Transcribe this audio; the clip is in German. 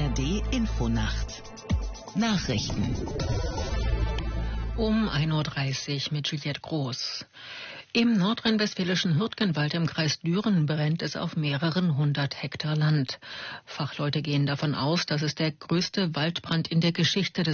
ARD Infonacht Nachrichten um 1:30 Uhr mit Juliette Groß. Im nordrhein-westfälischen Hürtgenwald im Kreis Düren brennt es auf mehreren 100 Hektar Land. Fachleute gehen davon aus, dass es der größte Waldbrand in der Geschichte des